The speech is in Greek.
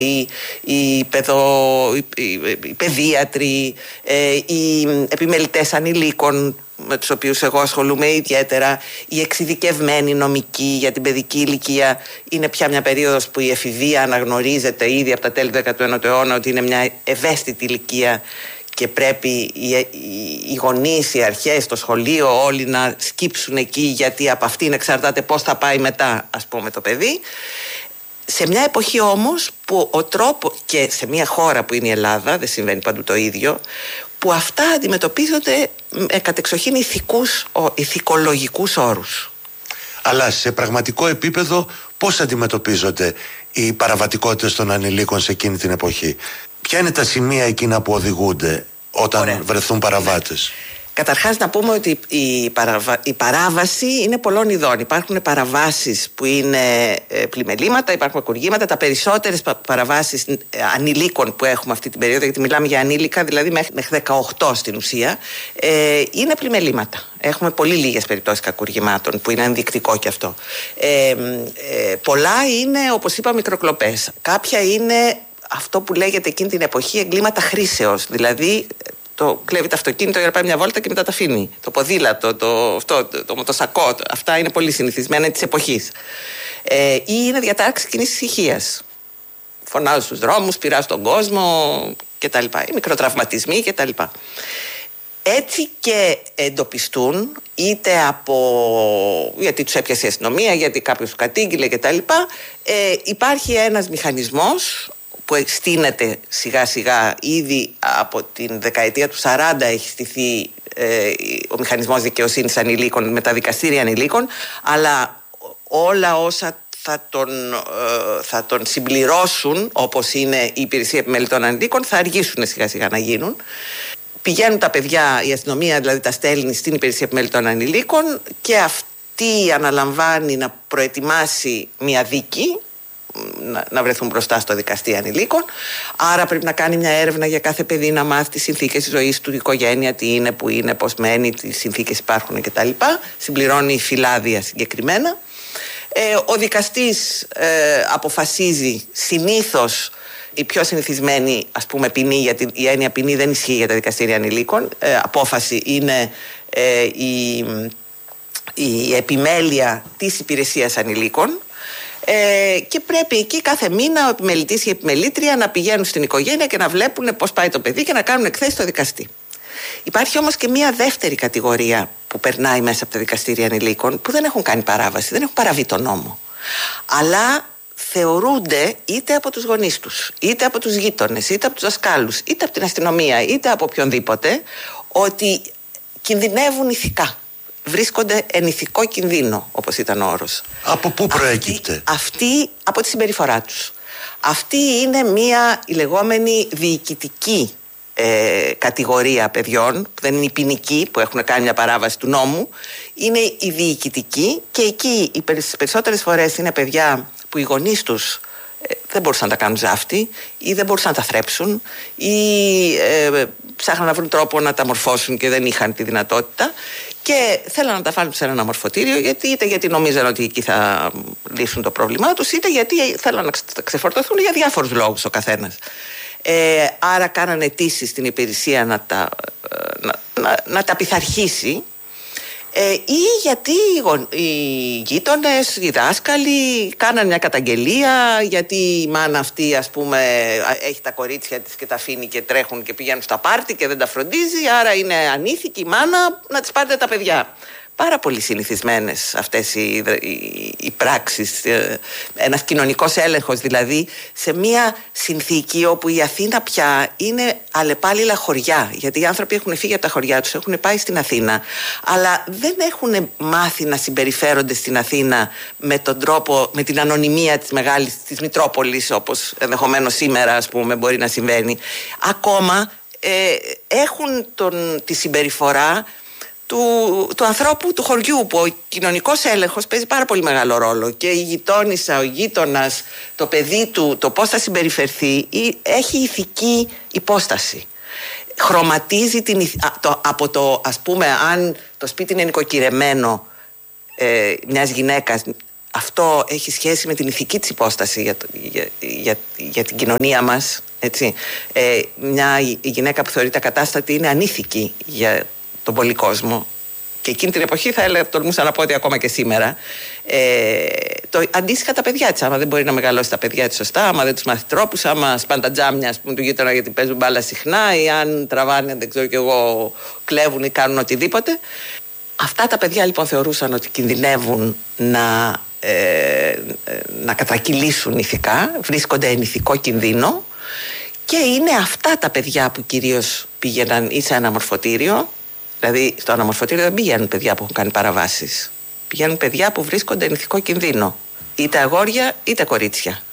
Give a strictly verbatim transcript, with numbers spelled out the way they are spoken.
Οι, οι, παιδο, οι, οι παιδίατροι, ε, οι επιμελητές ανηλίκων με τους οποίους εγώ ασχολούμαι ιδιαίτερα, οι εξειδικευμένοι νομικοί για την παιδική ηλικία. Είναι πια μια περίοδος που η εφηβεία αναγνωρίζεται ήδη από τα τέλη του δέκατου ένατου αιώνα ότι είναι μια ευαίσθητη ηλικία και πρέπει οι, οι, οι γονείς, οι αρχές, το σχολείο όλοι να σκύψουν εκεί, γιατί από αυτήν εξαρτάται πώς θα πάει μετά, ας πούμε, το παιδί. Σε μια εποχή όμως που ο τρόπος, και σε μια χώρα που είναι η Ελλάδα, δεν συμβαίνει παντού το ίδιο, που αυτά αντιμετωπίζονται με κατεξοχήν ηθικούς, ηθικολογικούς όρους. Αλλά σε πραγματικό επίπεδο πώς αντιμετωπίζονται οι παραβατικότητες των ανηλίκων σε εκείνη την εποχή? Ποια είναι τα σημεία εκείνα που οδηγούνται όταν Ωραία. βρεθούν παραβάτες? Καταρχάς να πούμε ότι η, παραβα... η παράβαση είναι πολλών ειδών. Υπάρχουν παραβάσεις που είναι ε, πλημελήματα, υπάρχουν ακουργήματα. Τα περισσότερες πα... παραβάσεις ε, ανηλίκων που έχουμε αυτή την περίοδο, γιατί μιλάμε για ανήλικα, δηλαδή μέχρι, μέχρι δεκαοκτώ στην ουσία, ε, είναι πλημελήματα. Έχουμε πολύ λίγες περιπτώσεις κακουργημάτων, που είναι ενδεικτικό και αυτό. Ε, ε, πολλά είναι, όπως είπα, μικροκλοπές. Κάποια είναι αυτό που λέγεται εκείνη την εποχή εγκλήματα χρήσεως, δηλαδή το κλέβει το αυτοκίνητο για να πάει μια βόλτα και μετά τα αφήνει. Το ποδήλατο, το, αυτό, το, το μοτοσακό, το, αυτά είναι πολύ συνηθισμένα της εποχής. Ε, ή είναι διατάξεις κοινής ησυχίας. Φωνάζουν στους δρόμους, πειράζουν τον κόσμο κτλ. Οι μικροτραυματισμοί κτλ. Έτσι και εντοπιστούν, είτε από γιατί τους έπιασε η αστυνομία, γιατί κάποιος τους κατήγγειλε κτλ. Ε, υπάρχει ένας μηχανισμός που στείνεται σιγά σιγά, ήδη από την δεκαετία του σαράντα έχει στηθεί ε, ο μηχανισμός δικαιοσύνης ανηλίκων με τα δικαστήρια ανηλίκων, αλλά όλα όσα θα τον, ε, θα τον συμπληρώσουν, όπως είναι η υπηρεσία επιμελητών ανηλίκων, θα αργήσουν σιγά σιγά να γίνουν. Πηγαίνουν τα παιδιά, η αστυνομία δηλαδή τα στέλνει στην υπηρεσία επιμελητών ανηλίκων και αυτή αναλαμβάνει να προετοιμάσει μια δίκη, Να, να βρεθούν μπροστά στο δικαστή ανηλίκων. Άρα πρέπει να κάνει μια έρευνα για κάθε παιδί, να μάθει τις συνθήκες της ζωής του, η οικογένεια, τι είναι, που είναι, πώς μένει, τι συνθήκες υπάρχουν κτλ. Συμπληρώνει φυλάδια συγκεκριμένα. Ε, ο δικαστής ε, αποφασίζει συνήθως η πιο συνηθισμένη, ας πούμε, ποινή, γιατί η έννοια ποινή δεν ισχύει για τα δικαστήρια ανηλίκων. Ε, απόφαση είναι ε, η, η επιμέλεια της υπηρεσίας ανηλίκων. Ε, και πρέπει εκεί κάθε μήνα ο επιμελητής και η επιμελήτρια να πηγαίνουν στην οικογένεια και να βλέπουν πώς πάει το παιδί και να κάνουν εκθέσεις στο δικαστή. Υπάρχει όμως και μια δεύτερη κατηγορία που περνάει μέσα από τα δικαστήρια ανηλίκων, που δεν έχουν κάνει παράβαση, δεν έχουν παραβεί τον νόμο, αλλά θεωρούνται είτε από τους γονείς τους, είτε από τους γείτονες, είτε από τους δασκάλους, είτε από την αστυνομία, είτε από οποιονδήποτε, ότι κινδυνεύουν ηθικά. Βρίσκονται εν ηθικό κινδύνο, όπως ήταν ο όρος. Από πού προέκυπτε? Αυτή, αυτή από τη συμπεριφορά τους. Αυτή είναι μια η λεγόμενη διοικητική ε, κατηγορία παιδιών, που δεν είναι η ποινική που έχουν κάνει μια παράβαση του νόμου, είναι η διοικητική, και εκεί οι περισσότερες φορές είναι παιδιά που οι γονείς τους ε, δεν μπορούσαν να τα κάνουν ζάφτη ή δεν μπορούσαν να τα θρέψουν ή ε, ψάχναν να βρουν τρόπο να τα μορφώσουν και δεν είχαν τη δυνατότητα. Και θέλαν να τα βάλουν σε ένα μορφωτήριο, γιατί, είτε γιατί νομίζαν ότι εκεί θα λύσουν το πρόβλημά τους, είτε γιατί θέλαν να ξεφορτωθούν για διάφορους λόγους ο καθένας. Ε, άρα κάνανε αιτήσεις στην υπηρεσία να τα, να, να, να τα πειθαρχήσει, ε, ή γιατί οι γείτονες, οι δάσκαλοι κάναν μια καταγγελία γιατί η μάνα αυτή, ας πούμε, έχει τα κορίτσια της και τα αφήνει και τρέχουν και πηγαίνουν στα πάρτι και δεν τα φροντίζει, άρα είναι ανήθικη η μάνα, να της πάρετε τα παιδιά. Πάρα πολύ συνηθισμένες αυτές οι, οι, οι πράξεις, ένας κοινωνικός έλεγχος δηλαδή, σε μια συνθήκη όπου η Αθήνα πια είναι αλλεπάλληλα χωριά, γιατί οι άνθρωποι έχουν φύγει από τα χωριά τους, έχουν πάει στην Αθήνα, αλλά δεν έχουν μάθει να συμπεριφέρονται στην Αθήνα με τον τρόπο, με την ανωνυμία της μεγάλης, της Μητρόπολης, όπως ενδεχομένως σήμερα, ας πούμε, μπορεί να συμβαίνει. Ακόμα ε, έχουν τον, τη συμπεριφορά Του, του ανθρώπου του χωριού, που ο κοινωνικός έλεγχος παίζει πάρα πολύ μεγάλο ρόλο, και η γειτόνισσα, ο γείτονας, το παιδί του, το πώς θα συμπεριφερθεί, έχει ηθική υπόσταση. Χρωματίζει την, το, από το, ας πούμε, αν το σπίτι είναι νοικοκυρεμένο ε, μιας γυναίκας, αυτό έχει σχέση με την ηθική της υπόσταση για, για, για, για την κοινωνία μας, έτσι. Ε, μια γυναίκα που θεωρείται ακατάστατη είναι ανήθικη για τον πολύ κόσμο. Και εκείνη την εποχή θα έλεγα, τολμούσα να πω ότι ακόμα και σήμερα. Ε, το, αντίστοιχα τα παιδιά της, άμα δεν μπορεί να μεγαλώσει τα παιδιά της σωστά, άμα δεν τους μάθει τρόπους, άμα σπάνε τα τζάμια, ας πούμε, του γείτονα γιατί παίζουν μπάλα συχνά, ή αν τραβάνε, δεν ξέρω κι εγώ, κλέβουν ή κάνουν οτιδήποτε. Αυτά τα παιδιά λοιπόν θεωρούσαν ότι κινδυνεύουν να, ε, να κατρακυλήσουν ηθικά, βρίσκονται εν ηθικό κινδύνο, και είναι αυτά τα παιδιά που κυρίως πήγαιναν ή σε ένα μορφωτήριο. Δηλαδή στο αναμορφωτήριο δεν πηγαίνουν παιδιά που έχουν κάνει παραβάσεις. Πηγαίνουν παιδιά που βρίσκονται εν ηθικό κινδύνο. Είτε αγόρια είτε κορίτσια.